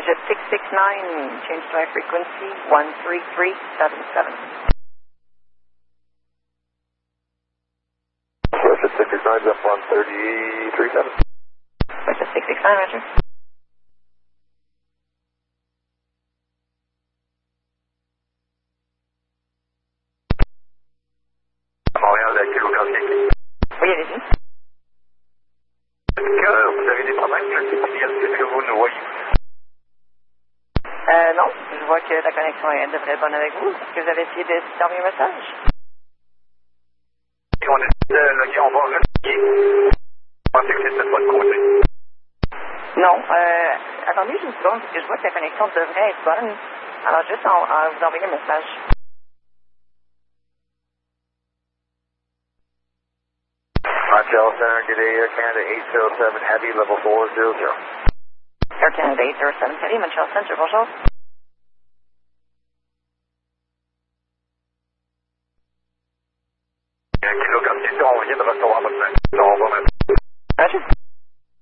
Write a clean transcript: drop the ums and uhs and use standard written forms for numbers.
Jet 669, change to my frequency 13377. Jet 669 up 133.7. Jet 669, Roger. Montréal, Kilo Classique. Oui, allez-y. Est-ce que vous avez des problèmes avec le CPL? Est-ce que vous nous voyez? Non, je vois que la connexion devrait être bonne avec vous. Est-ce que vous avez essayé de terminer un message? Et on est logué, on va relier. Je pensais que c'était de votre côté. Non, attendez une seconde, parce que je vois que la connexion devrait être bonne. Alors, juste vous envoyer un message. Montreal Center, good day, Air Canada 807 Heavy, level 400. Air Canada 807 Heavy, Montreal Center, bonjour. Kilo Classique, on vient de recevoir votre message. On va mettre. Roger.